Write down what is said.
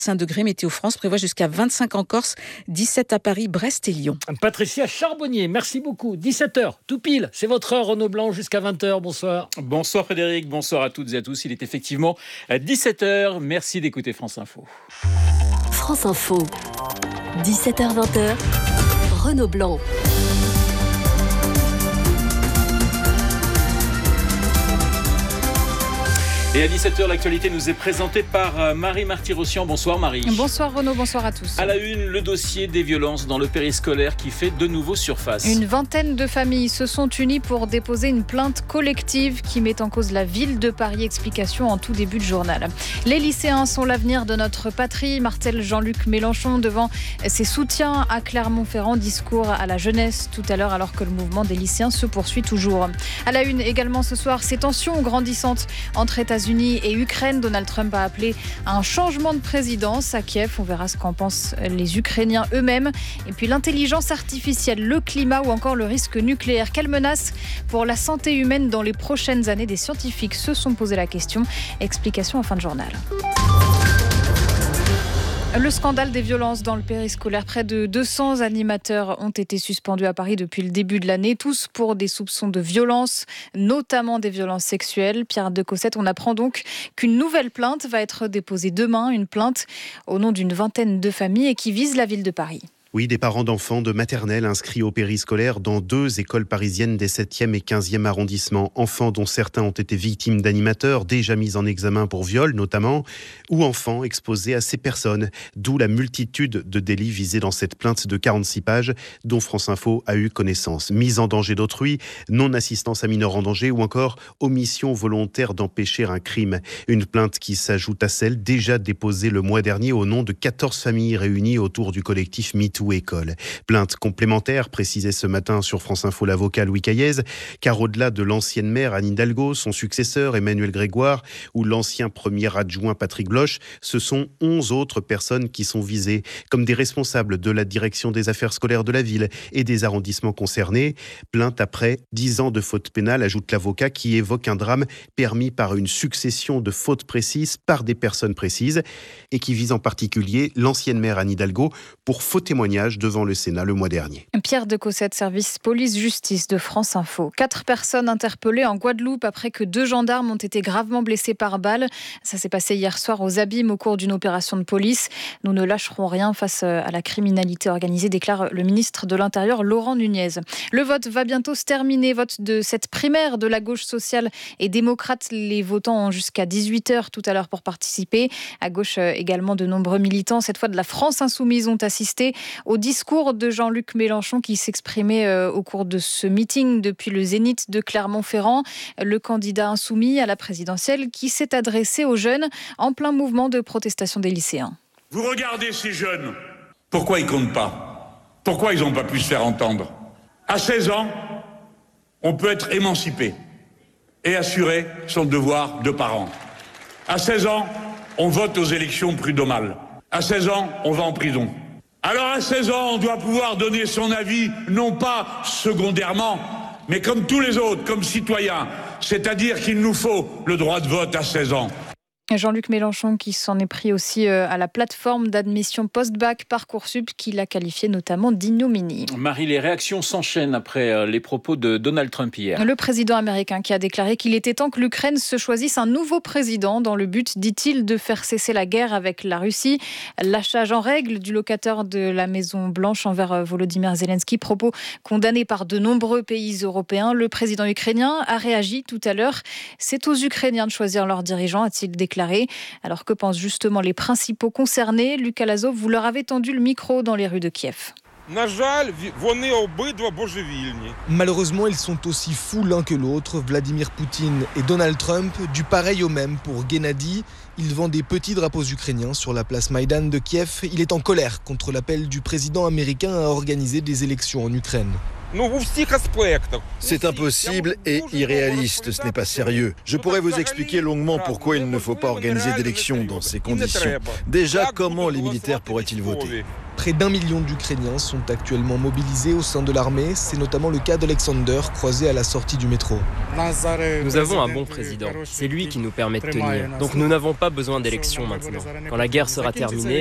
5 degrés. Météo France prévoit jusqu'à 25 en Corse, 17 à Paris, Brest et Lyon. Patricia Charbonnier, merci beaucoup. 17h, tout pile, c'est votre heure Renaud Blanc jusqu'à 20h. Bonsoir. Bonsoir Frédéric, bonsoir à toutes et à tous. Il est effectivement 17h. Merci d'écouter France Info. France Info, 17h-20h, Renaud Blanc. Et à 17h, l'actualité nous est présentée par Marie Marty-Rossian. Bonsoir Marie. Bonsoir Renaud, bonsoir à tous. À la une, le dossier des violences dans le périscolaire qui fait de nouveau surface. Une vingtaine de familles se sont unies pour déposer une plainte collective qui met en cause la ville de Paris. Explication en tout début de journal. Les lycéens sont l'avenir de notre patrie. Martèle Jean-Luc Mélenchon devant ses soutiens à Clermont-Ferrand. Discours à la jeunesse tout à l'heure alors que le mouvement des lycéens se poursuit toujours. À la une également ce soir, ces tensions grandissantes entre États-Unis et Ukraine. Donald Trump a appelé à un changement de présidence à Kiev. On verra ce qu'en pensent les Ukrainiens eux-mêmes. Et puis l'intelligence artificielle, le climat ou encore le risque nucléaire. Quelle menace pour la santé humaine dans les prochaines années? Des scientifiques se sont posé la question. Explication en fin de journal. Le scandale des violences dans le périscolaire. Près de 200 animateurs ont été suspendus à Paris depuis le début de l'année, tous pour des soupçons de violence, notamment des violences sexuelles. Pierre de Cossette, on apprend donc qu'une nouvelle plainte va être déposée demain, une plainte au nom d'une vingtaine de familles et qui vise la ville de Paris. Oui, des parents d'enfants de maternelle inscrits au périscolaire dans 2 écoles parisiennes des 7e et 15e arrondissements. Enfants dont certains ont été victimes d'animateurs déjà mis en examen pour viol notamment, ou enfants exposés à ces personnes. D'où la multitude de délits visés dans cette plainte de 46 pages dont France Info a eu connaissance. Mise en danger d'autrui, non-assistance à mineur en danger ou encore omission volontaire d'empêcher un crime. Une plainte qui s'ajoute à celle déjà déposée le mois dernier au nom de 14 familles réunies autour du collectif MeToo École. Plainte complémentaire, précisait ce matin sur France Info l'avocat Louis Caillez, car au-delà de l'ancienne maire Anne Hidalgo, son successeur Emmanuel Grégoire ou l'ancien premier adjoint Patrick Bloch, ce sont 11 autres personnes qui sont visées, comme des responsables de la direction des affaires scolaires de la ville et des arrondissements concernés. Plainte après 10 ans de faute pénale, ajoute l'avocat qui évoque un drame permis par une succession de fautes précises par des personnes précises et qui vise en particulier l'ancienne maire Anne Hidalgo pour faux témoignage devant le Sénat le mois dernier. Pierre de Cossette, service police-justice de France Info. 4 personnes interpellées en Guadeloupe après que 2 gendarmes ont été gravement blessés par balle. Ça s'est passé hier soir aux Abîmes au cours d'une opération de police. Nous ne lâcherons rien face à la criminalité organisée, déclare le ministre de l'Intérieur Laurent Nunez. Le vote va bientôt se terminer. Vote de cette primaire de la gauche sociale et démocrate. Les votants ont jusqu'à 18h tout à l'heure pour participer. À gauche également, de nombreux militants, cette fois de la France Insoumise, ont assisté au discours de Jean-Luc Mélenchon qui s'exprimait au cours de ce meeting depuis le Zénith de Clermont-Ferrand. Le candidat insoumis à la présidentielle qui s'est adressé aux jeunes en plein mouvement de protestation des lycéens. Vous regardez ces jeunes, pourquoi ils comptent pas? Pourquoi ils n'ont pas pu se faire entendre? À 16 ans, on peut être émancipé et assurer son devoir de parent. À 16 ans, on vote aux élections prud'homales. À 16 ans, on va en prison. Alors à 16 ans, on doit pouvoir donner son avis, non pas secondairement, mais comme tous les autres, comme citoyens. C'est-à-dire qu'il nous faut le droit de vote à 16 ans. Jean-Luc Mélenchon qui s'en est pris aussi à la plateforme d'admission post-bac Parcoursup qu'il a qualifié notamment d'ignominie. Marie, les réactions s'enchaînent après les propos de Donald Trump hier. Le président américain qui a déclaré qu'il était temps que l'Ukraine se choisisse un nouveau président dans le but, dit-il, de faire cesser la guerre avec la Russie. Lâchage en règle du locataire de la Maison Blanche envers Volodymyr Zelensky, propos condamnés par de nombreux pays européens. Le président ukrainien a réagi tout à l'heure. C'est aux Ukrainiens de choisir leurs dirigeants, a-t-il déclaré. Alors que pensent justement les principaux concernés? Lucas Lazov, vous leur avez tendu le micro dans les rues de Kiev. Malheureusement, ils sont aussi fous l'un que l'autre, Vladimir Poutine et Donald Trump, du pareil au même pour Gennady. Il vend des petits drapeaux ukrainiens sur la place Maïdan de Kiev. Il est en colère contre l'appel du président américain à organiser des élections en Ukraine. C'est impossible et irréaliste, ce n'est pas sérieux. Je pourrais vous expliquer longuement pourquoi il ne faut pas organiser d'élections dans ces conditions. Déjà, comment les militaires pourraient-ils voter ? Près d'1 million d'Ukrainiens sont actuellement mobilisés au sein de l'armée. C'est notamment le cas d'Alexander, croisé à la sortie du métro. Nous avons un bon président. C'est lui qui nous permet de tenir. Donc nous n'avons pas besoin d'élections maintenant. Quand la guerre sera terminée,